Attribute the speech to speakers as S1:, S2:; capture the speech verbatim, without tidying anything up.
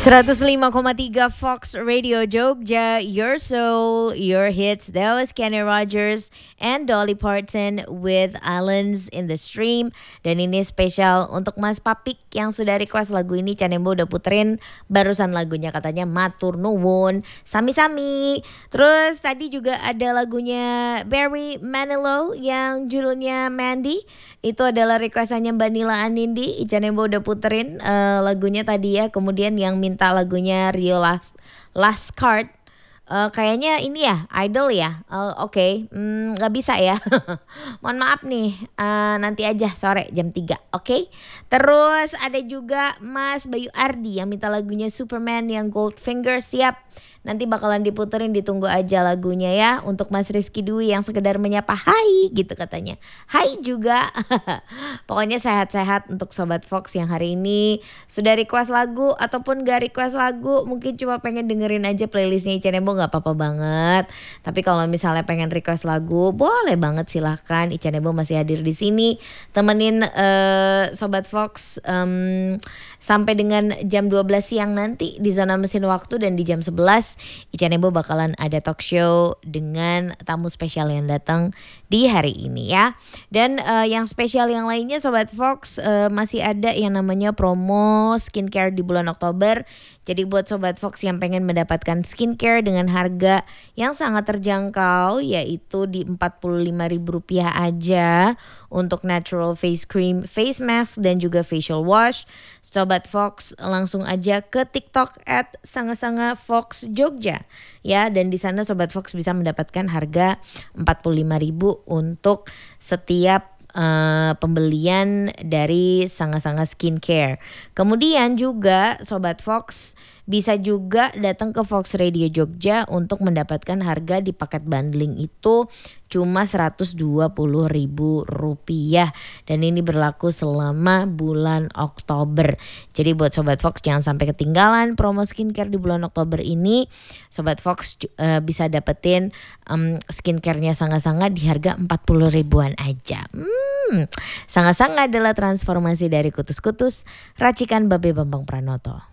S1: seratus lima koma tiga Fox Radio Jogja, your soul, your hits. That was Kenny Rogers and Dolly Parton with Islands in the Stream. Dan ini spesial untuk Mas Papik yang sudah request lagu ini. Canembo udah puterin barusan lagunya, katanya matur nuwun, sami-sami. Terus tadi juga ada lagunya Barry Manilow yang judulnya Mandy. Itu adalah requestannya Mbak Nila Anindi. Canembo udah puterin uh, lagunya tadi ya. Kemudian yang minta lagunya Rio Last Last Card, uh, kayaknya ini ya Idol ya. Uh, Oke, okay. hmm, gak bisa ya. Mohon maaf nih, uh, nanti aja sore jam tiga. Oke, okay? Terus ada juga Mas Bayu Ardi yang minta lagunya Superman yang Goldfinger. Siap, nanti bakalan diputerin, ditunggu aja lagunya ya. Untuk Mas Rizky Dwi yang sekedar menyapa hai gitu katanya. Hai juga. Pokoknya sehat-sehat untuk Sobat Fox yang hari ini sudah request lagu ataupun gak request lagu, mungkin cuma pengen dengerin aja playlistnya Icanembo, gak apa-apa banget. Tapi kalau misalnya pengen request lagu, boleh banget, silahkan. Icanembo masih hadir di sini temenin uh, Sobat Fox um, sampai dengan jam dua belas siang nanti di Zona Mesin Waktu. Dan di jam sebelas Icanembo bakalan ada talk show dengan tamu spesial yang datang di hari ini ya. Dan uh, yang spesial yang lainnya Sobat Fox, uh, masih ada yang namanya promo skincare di bulan Oktober. Jadi buat Sobat Fox yang pengen mendapatkan skincare dengan harga yang sangat terjangkau, yaitu di empat puluh lima ribu rupiah aja untuk natural face cream, face mask dan juga facial wash. Sobat Fox langsung aja ke TikTok at sanga-sanga Fox Jogja ya, dan di sana Sobat Fox bisa mendapatkan harga empat puluh lima ribu untuk setiap uh, pembelian dari Sanga-Sanga Skincare. Kemudian juga Sobat Fox bisa juga datang ke Fox Radio Jogja untuk mendapatkan harga di paket bundling itu cuma seratus dua puluh ribu rupiah. Dan ini berlaku selama bulan Oktober. Jadi buat Sobat Fox jangan sampai ketinggalan promo skincare di bulan Oktober ini. Sobat Fox uh, bisa dapetin um, skincare-nya Sanga-Sanga di harga empat puluh ribuan aja. Hmm, Sanga-Sanga adalah transformasi dari kutus-kutus racikan Babe Bambang Pranoto.